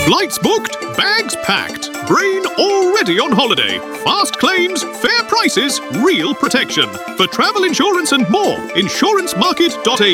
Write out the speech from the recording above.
Flights booked, bags packed, brain already on holiday. Fast claims, fair prices, real protection. For travel insurance and more, insurancemarket.au.